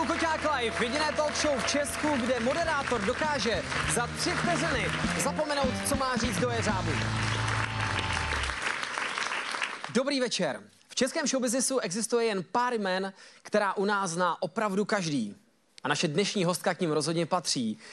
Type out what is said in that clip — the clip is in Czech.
Rádio Koťák Live, jediné talk show v Česku, kde moderátor dokáže za 3 vteřiny zapomenout, co má říct do jeřábu. Dobrý večer. V českém showbiznesu existuje jen pár jmen, která u nás zná opravdu každý. A naše dnešní hostka k nim rozhodně patří.